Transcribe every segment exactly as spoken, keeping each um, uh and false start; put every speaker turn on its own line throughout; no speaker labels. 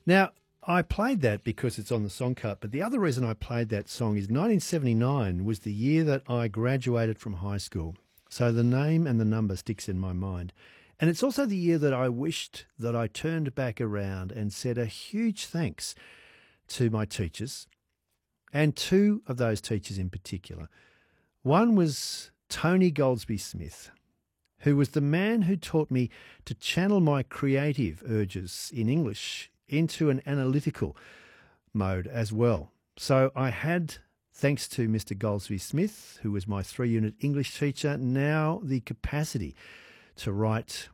Now, I played that because it's on the song card, but the other reason I played that song is nineteen seventy-nine was the year that I graduated from high school. So the name and the number sticks in my mind. And it's also the year that I wished that I turned back around and said a huge thanks to my teachers, and two of those teachers in particular. One was Tony Goldsby Smith, who was the man who taught me to channel my creative urges in English into an analytical mode as well. So I had, thanks to Mister Goldsby Smith, who was my three-unit English teacher, now the capacity to write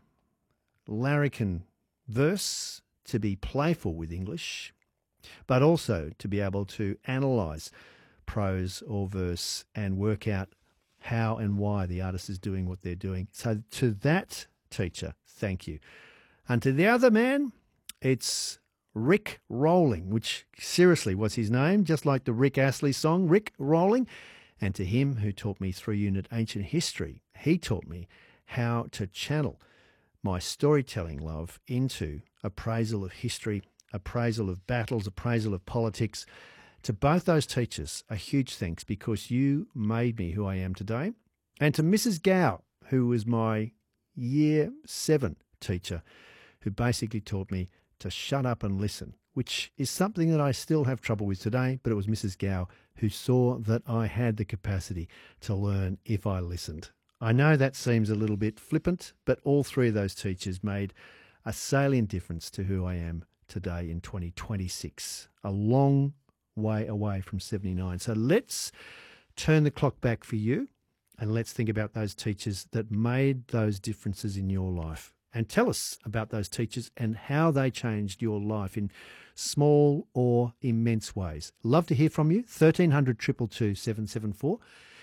larrikin verse, to be playful with English, but also to be able to analyse prose or verse and work out how and why the artist is doing what they're doing. So to that teacher, thank you. And to the other man, it's Rick Rolling, which seriously was his name, just like the Rick Astley song, Rick Rolling. And to him, who taught me three-unit ancient history, he taught me how to channel my storytelling love into appraisal of history, appraisal of battles, appraisal of politics. To both those teachers, a huge thanks, because you made me who I am today. And to Missus Gow, who was my year seven teacher, who basically taught me to shut up and listen, which is something that I still have trouble with today, but it was Missus Gow who saw that I had the capacity to learn if I listened. I know that seems a little bit flippant, but all three of those teachers made a salient difference to who I am today in twenty twenty-six, a long way away from seventy-nine. So let's turn the clock back for you, and let's think about those teachers that made those differences in your life. And tell us about those teachers and how they changed your life in small or immense ways. Love to hear from you, thirteen hundred, two two two, seven seven four.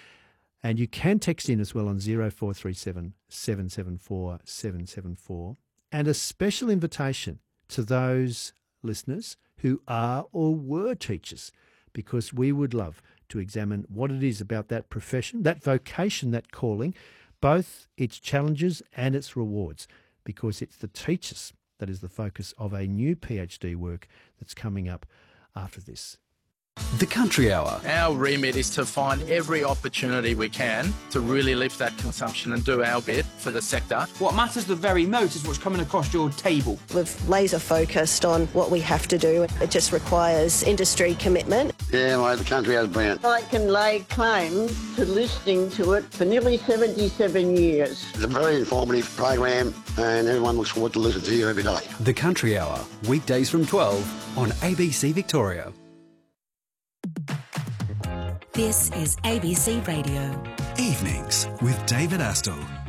And you can text in as well on zero four three seven, seven seven four, seven seven four. And a special invitation to those listeners who are or were teachers, because we would love to examine what it is about that profession, that vocation, that calling, both its challenges and its rewards, because it's the teachers that is the focus of a new PhD work that's coming up after this.
The Country Hour.
Our remit is to find every opportunity we can to really lift that consumption and do our bit for the sector.
What matters the very most is what's coming across your table.
We've laser focused on what we have to do. It just requires industry commitment.
Yeah, mate, the Country Hour's brilliant.
I can lay claim to listening to it for nearly seventy-seven years.
It's a very informative program and everyone looks forward to listening to you every day.
The Country Hour, weekdays from twelve on A B C Victoria.
This is A B C Radio.
Evenings with David Astle.